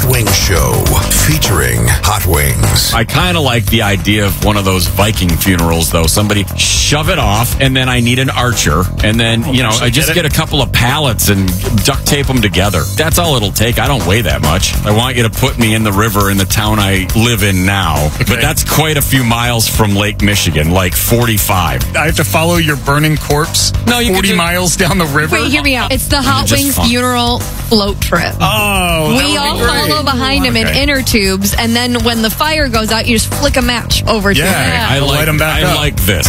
Wings Show, featuring Hot Wings. I kind of like the idea of one of those Viking funerals, though. Somebody shove it off, and then I need an archer, and then, I just get a couple of pallets and duct tape them together. That's all it'll take. I don't weigh that much. I want you to put me in the river in the town I live in now. Okay. But that's quite a few miles from Lake Michigan, like 45. I have to follow your burning corpse 40 miles down the river? Wait, hear me out. It's the Hot Wings funeral float trip. Oh, we all follow behind him in inner tubes, and then when the fire goes out, you just flick a match over to him. I light him back up. like this.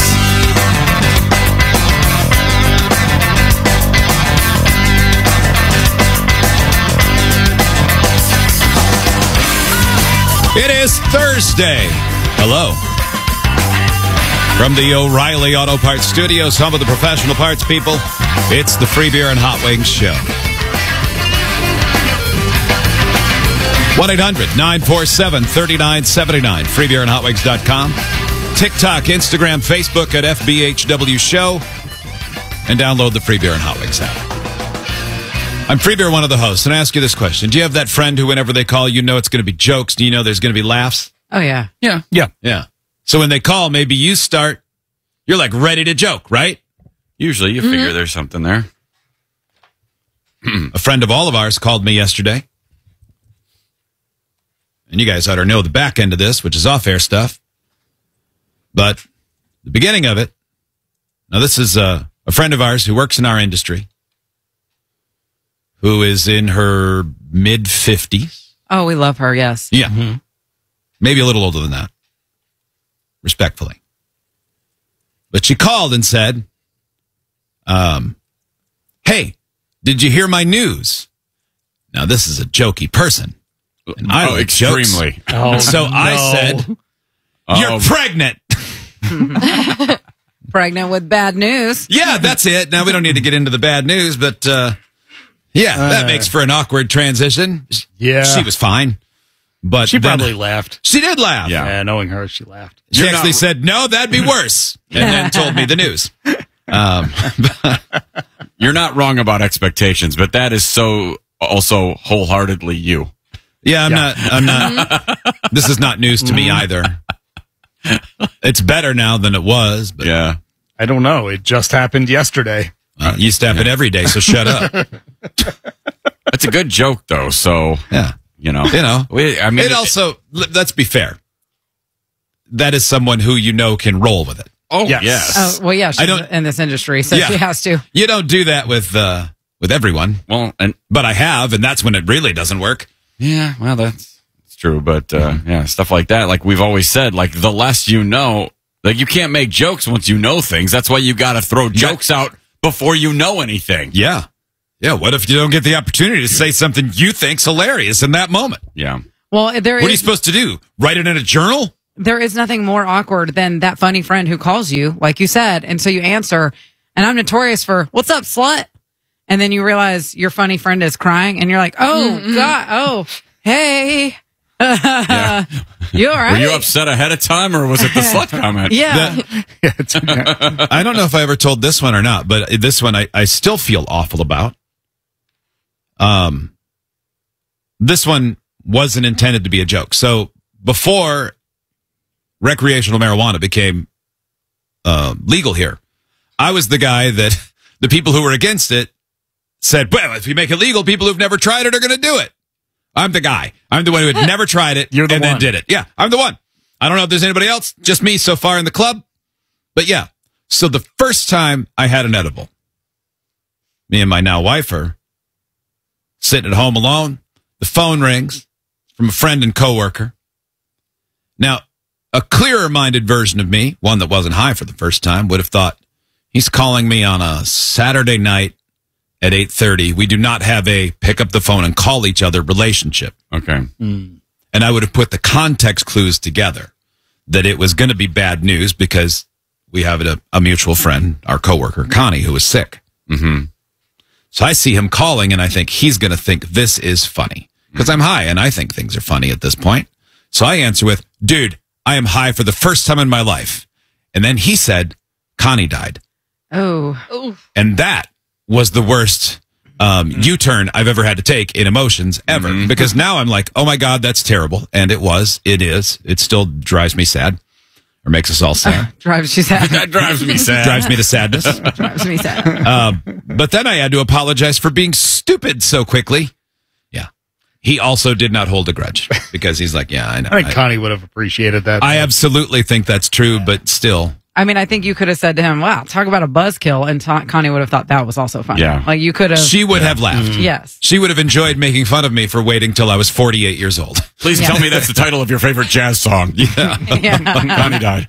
It is Thursday. Hello. From the O'Reilly Auto Parts Studios, home of the professional parts people, it's the Free Beer and Hot Wings Show. 1-800-947-3979. freebeerandhotwings.com. TikTok, Instagram, Facebook at FBHW Show. And download the Free Beer and Hot Wings app. I'm Free Beer, one of the hosts, and I ask you this question. Do you have that friend who, whenever they call, you know it's going to be jokes? Do you know there's going to be laughs? Oh, yeah. Yeah. So when they call, maybe you start, you're like ready to joke, right? Usually you figure there's something there. A friend of all of ours called me yesterday. And you guys ought to know the back end of this, which is off-air stuff. But the beginning of it, now this is a friend of ours who works in our industry, who is in her mid-50s. Oh, we love her, yes. Yeah. Mm-hmm. Maybe a little older than that. Respectfully. But she called and said, hey, did you hear my news? Now, this is a jokey person. And I like extremely. So I said, you're pregnant. Pregnant with bad news. Yeah, that's it. Now, we don't need to get into the bad news, but that makes for an awkward transition. Yeah. She was fine. But she probably laughed. She did laugh. Yeah, knowing her, she laughed. She actually said, no, that'd be worse. And then told me the news. You're not wrong about expectations, but that is so also wholeheartedly you. Yeah, I'm not. This is not news to me either. It's better now than it was. But yeah. I don't know. It just happened yesterday. It used to happen every day, so shut up. That's a good joke, though. So, yeah. It also, let's be fair. That is someone who can roll with it. Oh, yes. Oh, well, yeah, she's in this industry, so she has to. You don't do that with everyone. Well, but I have, and that's when it really doesn't work. Yeah, well, that's true. But, stuff like that, like we've always said, like the less you know, like you can't make jokes once you know things. That's why you got to throw jokes out before you know anything. Yeah. Yeah, what if you don't get the opportunity to say something you think's hilarious in that moment? Yeah. Well, what are you supposed to do? Write it in a journal? There is nothing more awkward than that funny friend who calls you, like you said, and so you answer, and I'm notorious for, what's up, slut? And then you realize your funny friend is crying, and you're like, oh, God, oh, hey. You all right? Were you upset ahead of time, or was it the slut comment? Yeah. I don't know if I ever told this one or not, but this one I still feel awful about. This one wasn't intended to be a joke. So before recreational marijuana became legal here, I was the guy that the people who were against it said, well, if you make it legal, people who've never tried it are going to do it. I'm the guy. I'm the one who had never tried it then did it. Yeah, I'm the one. I don't know if there's anybody else, just me so far in the club. But yeah, so the first time I had an edible, me and my now wife are sitting at home alone. The phone rings from a friend and coworker. Now, a clearer-minded version of me, one that wasn't high for the first time, would have thought, he's calling me on a Saturday night at 8:30. We do not have a pick up the phone and call each other relationship. Okay. And I would have put the context clues together that it was going to be bad news because we have a mutual friend, our coworker, Connie, who was sick. Mm-hmm. So I see him calling, and I think he's going to think this is funny because I'm high, and I think things are funny at this point. So I answer with, dude, I am high for the first time in my life. And then he said, Connie died. Oh. And that was the worst U-turn I've ever had to take in emotions ever. Because now I'm like, oh my God, that's terrible. And it is. It still drives me sad. Or makes us all sad. Drives you sad. That drives me sad. Drives me to sadness. Drives me sad. But then I had to apologize for being stupid so quickly. Yeah. He also did not hold a grudge because he's like, yeah, I know. I think Connie would have appreciated that. I absolutely think that's true, but still. I mean, I think you could have said to him, wow, talk about a buzzkill. And Connie would have thought that was also funny. Yeah. Like you could have. She would have laughed. Yes. She would have enjoyed making fun of me for waiting till I was 48 years old. Please tell me that's the title of your favorite jazz song. Yeah. Connie died.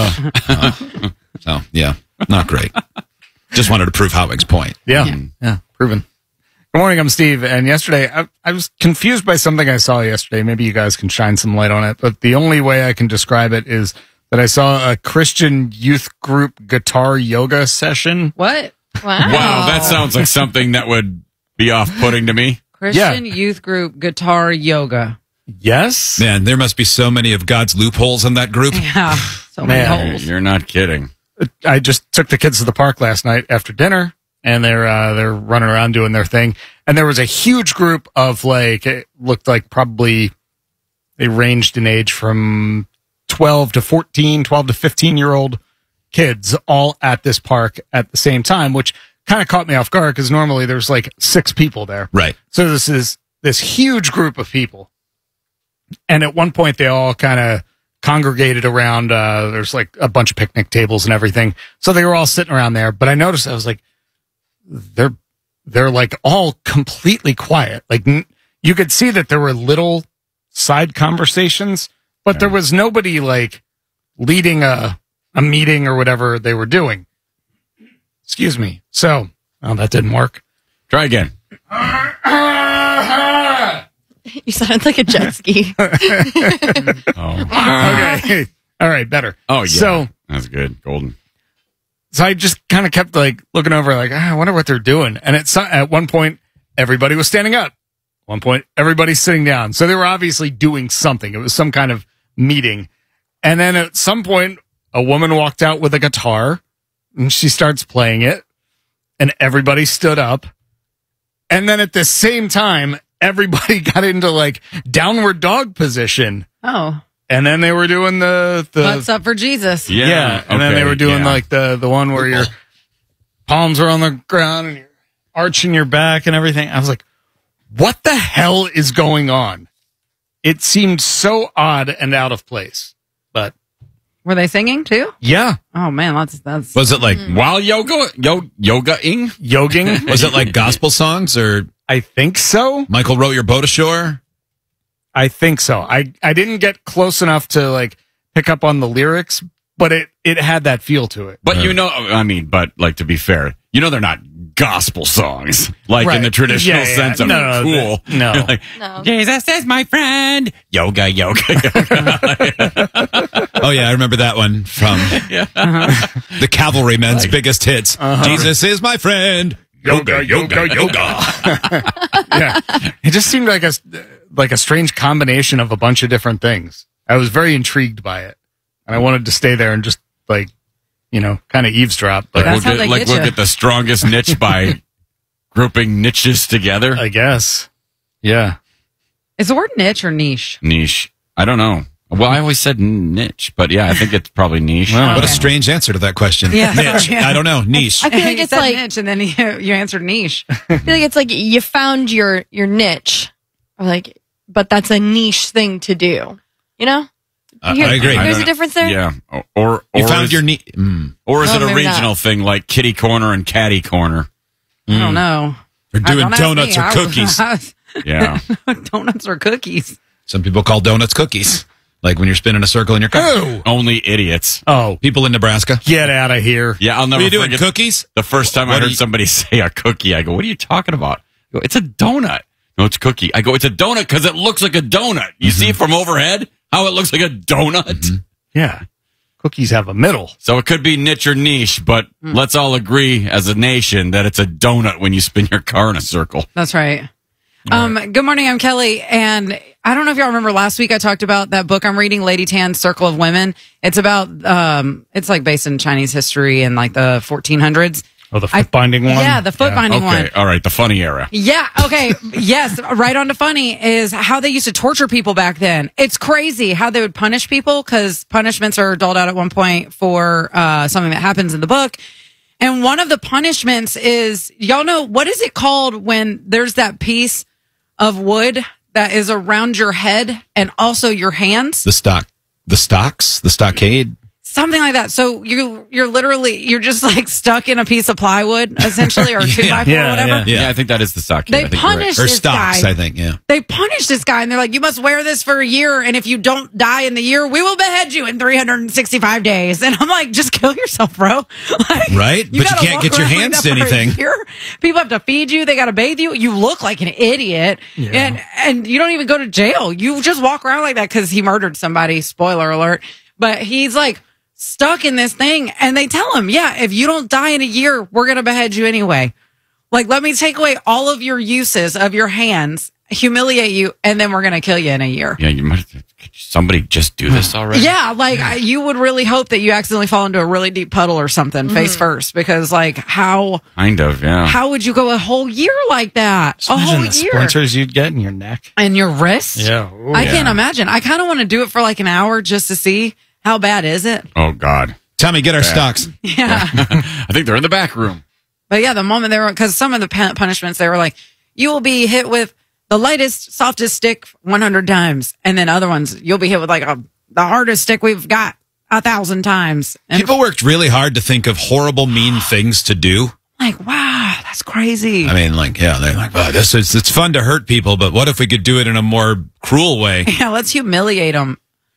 So, yeah, not great. Just wanted to prove Howing's point. Yeah, proven. Good morning, I'm Steve. And yesterday, I was confused by something I saw yesterday. Maybe you guys can shine some light on it. But the only way I can describe it is that I saw a Christian youth group guitar yoga session. What? Wow, that sounds like something that would be off-putting to me. Christian youth group guitar yoga. Yes. Man, there must be so many of God's loopholes in that group. Yeah. So many Man. holes. You're not kidding. I just took the kids to the park last night after dinner, and they're running around doing their thing. And there was a huge group of it looked like probably they ranged in age from 12 to 14, 12 to 15-year-old kids all at this park at the same time, which kind of caught me off guard because normally there's 6 people there. Right. So this is this huge group of people. And at one point they all kind of congregated around, there's a bunch of picnic tables and everything. So they were all sitting around there. But I noticed, I was like, they're all completely quiet. You could see that there were little side conversations, but there was nobody leading a meeting or whatever they were doing. Excuse me. So, that didn't work. Try again. You sounded like a jet ski. Okay. All right. Better. Oh, yeah. So that's good. Golden. So I just kind of kept looking over, I wonder what they're doing. And at one point, everybody was standing up. At one point, everybody's sitting down. So they were obviously doing something. It was some kind of meeting. And then at some point, a woman walked out with a guitar and she starts playing it and everybody stood up. And then at the same time, everybody got into downward dog position. Oh. And then they were doing the What's up for Jesus? yeah, and then they were doing the one where your palms are on the ground and you're arching your back and everything. I was like, what the hell is going on? It seemed so odd and out of place. But Were they singing too? yeah, Oh man, that's Was it While yogaing? yoging. was it gospel songs or I think so. Michael Wrote Your Boat Ashore? I think so. I didn't get close enough to pick up on the lyrics, but it had that feel to it. But to be fair, they're not gospel songs, Right. in the traditional Yeah, yeah. sense of No, cool. no. You're No. Jesus is my friend. Yoga. Oh, yeah, I remember that one from the Cavalrymen's biggest hits. Jesus is my friend. Yoga. Yeah, it just seemed like a strange combination of a bunch of different things. I was very intrigued by it, and I wanted to stay there and just kind of eavesdrop. But That's how they get we'll you. get the strongest niche by grouping niches together. I guess, yeah. Is the word niche or niche? Niche. I don't know. Well, I always said niche, but yeah, I think it's probably niche. Wow. What a Okay. strange answer to that question. Yeah. Niche. Yeah. I don't know. Niche. I feel like You it's said like niche, and then you answered niche. I feel like it's you found your niche, or but that's a niche thing to do. I agree. There's don't a difference there. Yeah. Or You found is, your niche. or is Oh, it a maybe not. regional thing like kitty corner and catty corner? I don't know. Or doing Don't ask donuts me. or cookies. Yeah. Donuts or cookies. Some people call donuts cookies. Like when you're spinning a circle in your car. Oh, Only idiots. People in Nebraska. get out of here! Yeah, I'll What never are you doing? forget Cookies? the first time I What do heard you- somebody say a cookie. I go, "What are you talking about?" I go, "It's a donut." No, it's cookie. I go, "It's a donut because it looks like a donut. You see from overhead how it looks like a donut." Yeah, cookies have a middle. So it could be niche or niche, but let's all agree as a nation that it's a donut when you spin your car in a circle. That's right. Good morning. I'm Kelly, and I don't know if y'all remember last week I talked about that book I'm reading, Lady Tan's Circle of Women. It's about it's based in Chinese history and the 1400s. Oh, the foot binding one? Yeah, the foot binding one. Okay, all right, the funny era. Yeah, okay. Yes, right on to funny is how they used to torture people back then. It's crazy how they would punish people because punishments are doled out at one point for something that happens in the book. And one of the punishments is, y'all know, what is it called when there's that piece of wood that is around your head and also your hands? The stockade. Something like that. So you're just like stuck in a piece of plywood, essentially, or 2x4 or whatever. Yeah. I think that is the stockade. They I think you're right. punish Or this stocks, guy. I think, yeah. They punish this guy, and they're like, you must wear this for a year, and if you don't die in the year, we will behead you in 365 days. And I'm like, just kill yourself, bro. Like, Right? But you gotta can't walk get your around like hands that to for a anything. year. People have to feed you. They got to bathe you. You look like an idiot. And you don't even go to jail. You just walk around like that because he murdered somebody. Spoiler alert. But he's like stuck in this thing, and they tell him, yeah, if you don't die in a year, we're going to behead you anyway. Like, let me take away all of your uses of your hands, humiliate you, and then we're going to kill you in a year. Yeah, you might. Could somebody just do this already? Yeah, like you would really hope that you accidentally fall into a really deep puddle or something face first, because like how Kind of, yeah. how would you go a whole year like that? Just A imagine whole the year splinters you'd get in your neck. and your wrist. Yeah. Ooh. I can't imagine. I kind of want to do it for like an hour just to see how bad is it. Oh, God. Tommy, get our stocks. Yeah. I think they're in the back room. But yeah, the moment they were, because some of the punishments, they were like, you will be hit with the lightest, softest stick 100 times. And then other ones, you'll be hit with like the hardest stick we've got 1,000 times. And People worked really hard to think of horrible, mean things to do. like, wow, that's crazy. I mean, like, yeah, they're like, wow, it's fun to hurt people, but what if we could do it in a more cruel way? Yeah, let's humiliate him.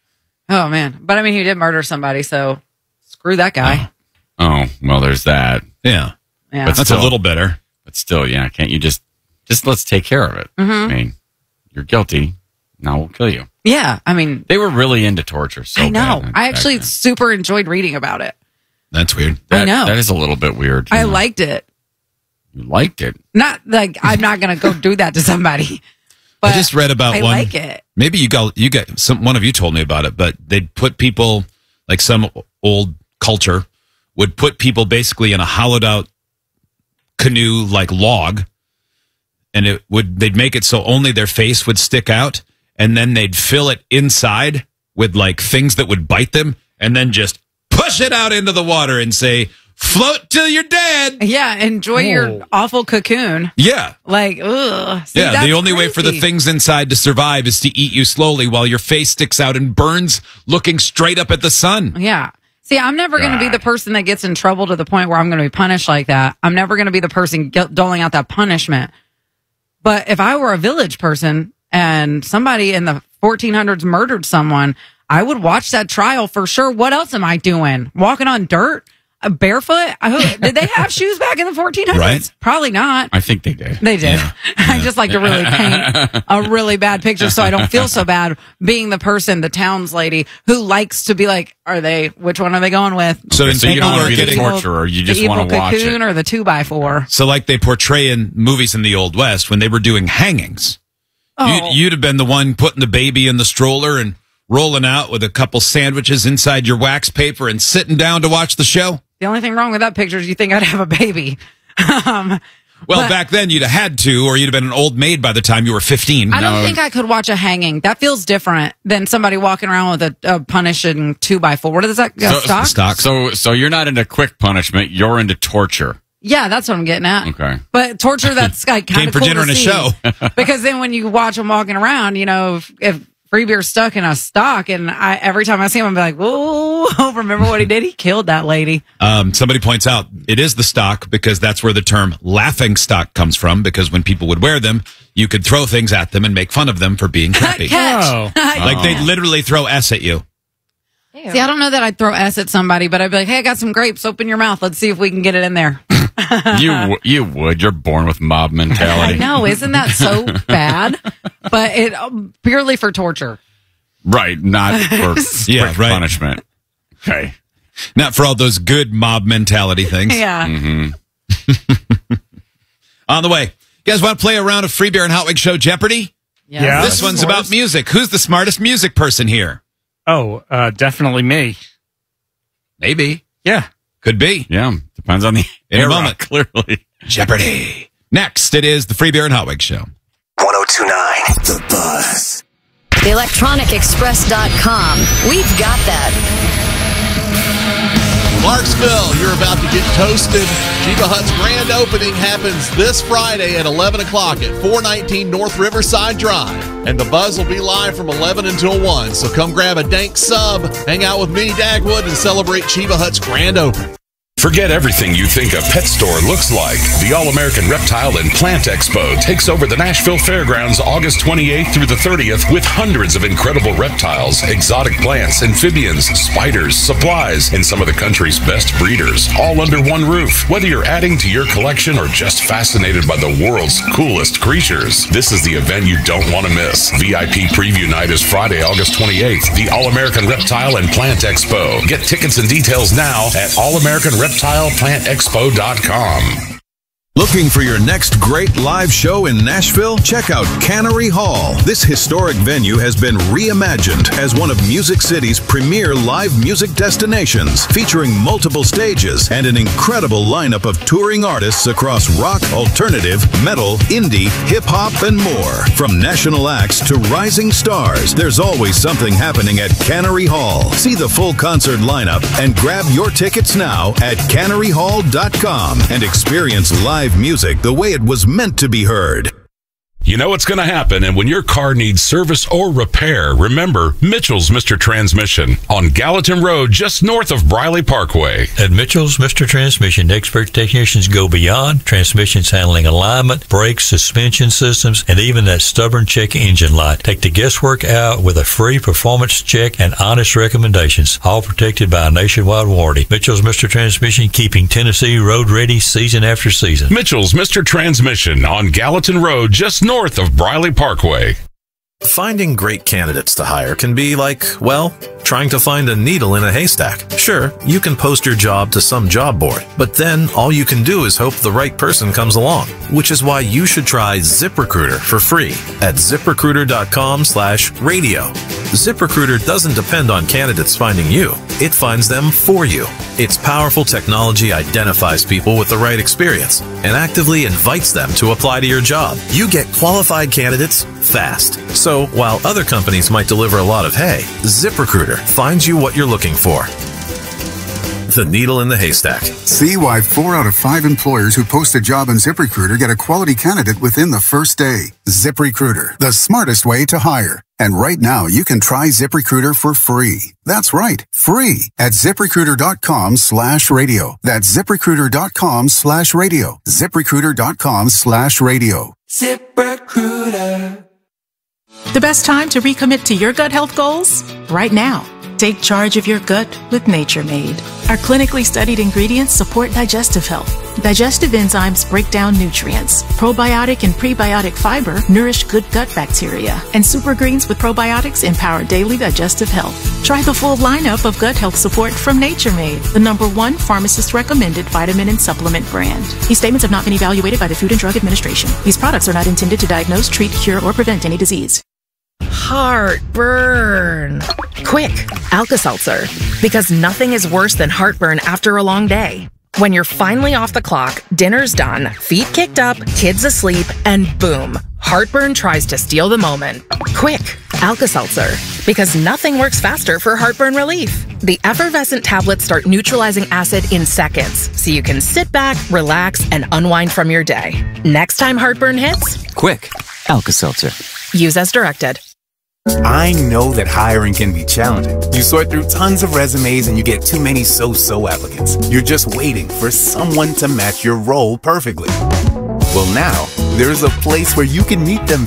Oh, man. But I mean, he did murder somebody, so screw that guy. Oh, well, there's that. Yeah. Yeah. That's Still. a little better. But still, yeah, can't you just let's take care of it? I mean, you're guilty. Now we'll kill you. Yeah. I mean, They were really into torture. So I know. bad I back actually then. super enjoyed reading about it. That's weird. I know. That is a little bit weird. I liked it. You liked it. Not like I'm not going to go do that to somebody. But I just read about I one. like it. Maybe you got one of you told me about it, but they'd put people, like some old culture would put people basically in a hollowed out canoe like log, and they'd make it so only their face would stick out, and then they'd fill it inside with like things that would bite them, and then just push it out into the water and say, float till you're dead. Yeah. Enjoy your awful cocoon. Yeah. Like, ugh. See, Yeah, that's the only way for the crazy. things inside to survive is to eat you slowly while your face sticks out and burns looking straight up at the sun. Yeah. See, I'm never going to be the person that gets in trouble to the point where I'm going to be punished like that. I'm never going to be the person doling out that punishment. But if I were a village person and somebody in the 1400s murdered someone, I would watch that trial for sure. What else am I doing? Walking on dirt? Barefoot? Did they have shoes back in the 1400s? Right. Probably not. I think they did. They did. Yeah. I just like to really paint a really bad picture so I don't feel so bad being the person, the towns lady, who likes to be like, which one are they going with? So, So you don't want to be the getting, torturer. You just the want to evil watch cocoon it. or the 2x4? so like they portray in movies in the Old West when they were doing hangings. Oh. You'd have been the one putting the baby in the stroller and rolling out with a couple sandwiches inside your wax paper and sitting down to watch the show. The only thing wrong with that picture is you think I'd have a baby. Well, back then you'd have had to, or you'd have been an old maid by the time you were 15. I don't think I could watch a hanging. That feels different than somebody walking around with a punishing 2x4. What is that? Stock? Stock. So you're not into quick punishment. You're into torture. Yeah, that's what I'm getting at. Okay. But torture, that's like kind Came of for cool dinner to and a see. show. Because then when you watch them walking around, you know, if Freebeer's stuck in a stock, and every time I see him, I'm like, whoa, remember what he did? He killed that lady. Somebody points out it is the stock because that's where the term laughing stock comes from, because when people would wear them, you could throw things at them and make fun of them for being crappy. Catch. Like they'd literally throw S at you. See, I don't know that I'd throw S at somebody, but I'd be like, hey, I got some grapes. Open your mouth. Let's see if we can get it in there. You would. You're born with mob I mentality. know. Isn't that so bad? But it purely for torture. Right. Not for Yeah, quick right. punishment. Okay. Not for all those good mob mentality things. Yeah. On the way. You guys want to play a round of Free Beer and Hot Wing Show Jeopardy? Yeah. This one's about music. Who's the smartest music person here? Oh, definitely me. Maybe. Yeah. Could be. Yeah. Depends on the In a era, moment. clearly. Jeopardy! Next, it is the Free Beer and Hot Wings Show. 1029 The Buzz. ElectronicExpress.com. We've got that. Clarksville, you're about to get toasted. Cheba Hut's grand opening happens this Friday at 11 o'clock at 419 North Riverside Drive. And the Buzz will be live from 11 until 1. So come grab a dank sub, hang out with me, Dagwood, and celebrate Cheba Hut's grand opening. Forget everything you think a pet store looks like. The All-American Reptile and Plant Expo takes over the Nashville Fairgrounds August 28th through the 30th with hundreds of incredible reptiles, exotic plants, amphibians, spiders, supplies, and some of the country's best breeders, all under one roof. Whether you're adding to your collection or just fascinated by the world's coolest creatures, this is the event you don't want to miss. VIP Preview Night is Friday, August 28th. The All-American Reptile and Plant Expo. Get tickets and details now at allamericanreptileplantexpo.com. Looking for your next great live show in Nashville? Check out Cannery Hall. This historic venue has been reimagined as one of Music City's premier live music destinations, featuring multiple stages and an incredible lineup of touring artists across rock, alternative, metal, indie, hip-hop, and more. From national acts to rising stars, there's always something happening at Cannery Hall. See the full concert lineup and grab your tickets now at canneryhall.com and experience live music the way it was meant to be heard. You know what's going to happen, and when your car needs service or repair, remember Mitchell's Mr. Transmission on Gallatin Road, just north of Briley Parkway. At Mitchell's Mr. Transmission, expert technicians go beyond transmissions handling alignment, brakes, suspension systems, and even that stubborn check engine light. Take the guesswork out with a free performance check and honest recommendations, all protected by a nationwide warranty. Mitchell's Mr. Transmission, keeping Tennessee road ready season after season. Mitchell's Mr. Transmission on Gallatin Road, just north of Briley Parkway. Finding great candidates to hire can be like, well, trying to find a needle in a haystack. Sure, you can post your job to some job board, but then all you can do is hope the right person comes along, which is why you should try ZipRecruiter for free at ZipRecruiter.com/radio. ZipRecruiter doesn't depend on candidates finding you. It finds them for you. Its powerful technology identifies people with the right experience and actively invites them to apply to your job. You get qualified candidates fast. So while other companies might deliver a lot of hay, ZipRecruiter finds you what you're looking for. The needle in the haystack. See why 4 out of 5 employers who post a job on ZipRecruiter get a quality candidate within the first day. ZipRecruiter, the smartest way to hire. And right now, you can try ZipRecruiter for free. That's right, free at ZipRecruiter.com/radio. That's ZipRecruiter.com/radio. ZipRecruiter.com/radio. ZipRecruiter. The best time to recommit to your gut health goals? Right now. Take charge of your gut with Nature Made. Our clinically studied ingredients support digestive health. Digestive enzymes break down nutrients. Probiotic and prebiotic fiber nourish good gut bacteria. And super greens with probiotics empower daily digestive health. Try the full lineup of gut health support from Nature Made, the #1 pharmacist-recommended vitamin and supplement brand. These statements have not been evaluated by the Food and Drug Administration. These products are not intended to diagnose, treat, cure, or prevent any disease. Heartburn. Quick, Alka-Seltzer. Because nothing is worse than heartburn after a long day. When you're finally off the clock, dinner's done, feet kicked up, kids asleep, and boom, heartburn tries to steal the moment. Quick, Alka-Seltzer. Because nothing works faster for heartburn relief. The effervescent tablets start neutralizing acid in seconds, so you can sit back, relax, and unwind from your day. Next time heartburn hits, quick, Alka-Seltzer. Use as directed. I know that hiring can be challenging. You sort through tons of resumes and you get too many so-so applicants. You're just waiting for someone to match your role perfectly. Well, now, there's a place where you can meet them